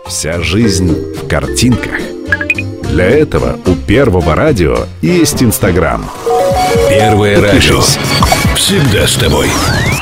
Вся жизнь в картинках. Для этого у Первого радио есть Инстаграм. Первое радио. Всегда с тобой.